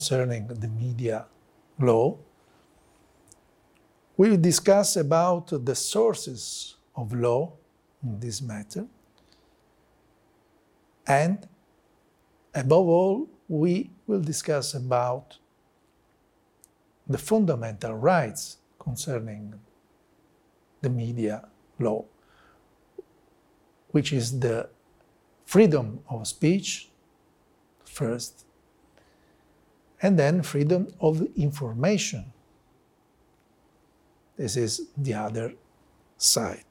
concerning the media law. We will discuss about the sources of law in this matter, and above all, we will discuss about the fundamental rights concerning the media law, which is the freedom of speech first, and then freedom of information. This is the other side.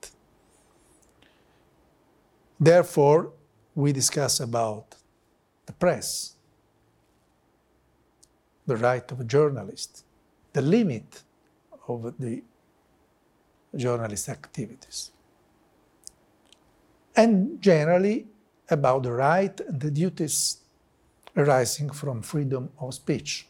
Therefore, we discuss about the press, the right of a journalist, the limit of the journalist activities, and generally about the right and the duties arising from freedom of speech.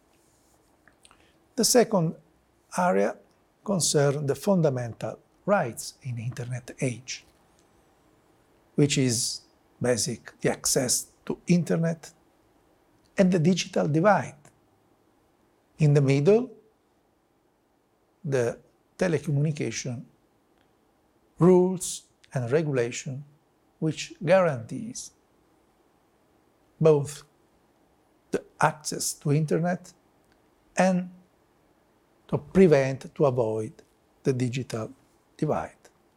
The second area concerns the fundamental rights in the Internet age, which is basic, the access to Internet and the digital divide. In the middle, the telecommunication rules and regulation which guarantees both the access to Internet and to prevent, to avoid the digital divide.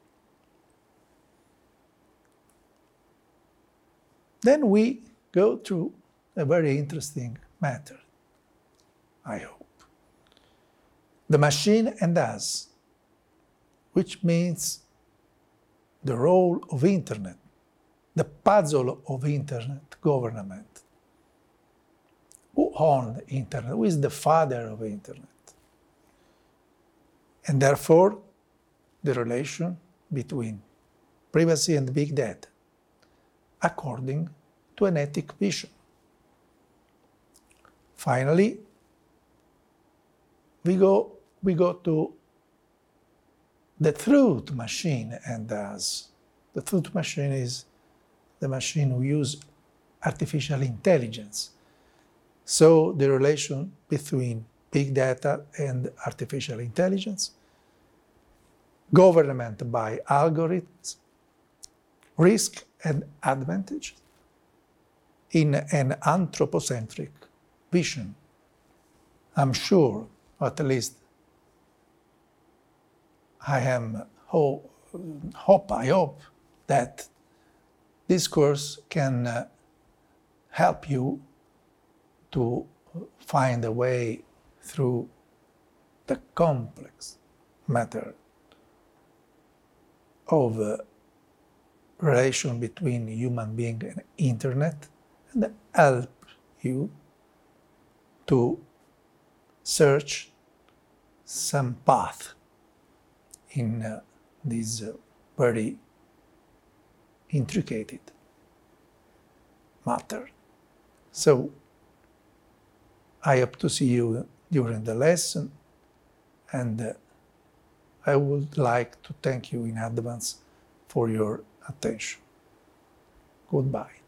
Then we go through a very interesting matter, I hope. The machine and us, which means the role of Internet, the puzzle of Internet government. Who owns Internet? Who is the father of Internet? And therefore, the relation between privacy and big data, according to an ethic vision. Finally, we go to the truth machine and us. The truth machine is the machine who uses artificial intelligence. So the relation between big data and artificial intelligence, government by algorithms, risk and advantage in an anthropocentric vision. I'm sure, at least I hope that this course can help you to find a way through the complex matter of relation between human being and Internet, and help you to search some path in this very intricate matter. So, I hope to see you during the lesson, and I would like to thank you in advance for your attention. Goodbye.